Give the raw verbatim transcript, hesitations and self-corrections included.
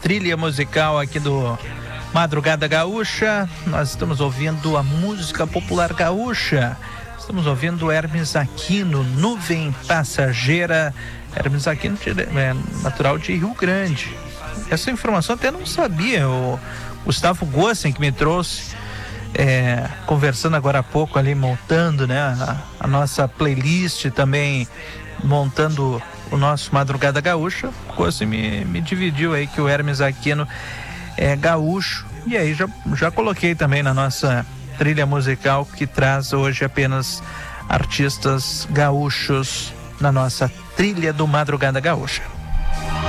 trilha musical aqui do Madrugada Gaúcha. Nós estamos ouvindo a música popular gaúcha. Estamos ouvindo Hermes Aquino, Nuvem Passageira. Hermes Aquino é natural de Rio Grande. Essa informação até não sabia. O Gustavo Gossen que me trouxe, é, conversando agora há pouco ali, montando, né, a, a nossa playlist, também montando o nosso Madrugada Gaúcha. Gossen me, me dividiu aí que o Hermes Aquino é gaúcho. E aí já, já coloquei também na nossa trilha musical, que traz hoje apenas artistas gaúchos na nossa trilha do Madrugada Gaúcha.